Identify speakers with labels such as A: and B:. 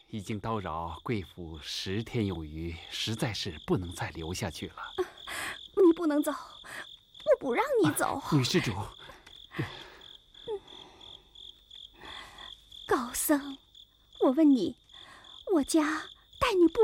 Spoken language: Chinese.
A: 已经叨扰贵府10天有余，实在是不能再留下去了。
B: 你不能走，我不让你走。
A: 女施主，
B: 高僧，我问你，我家待你不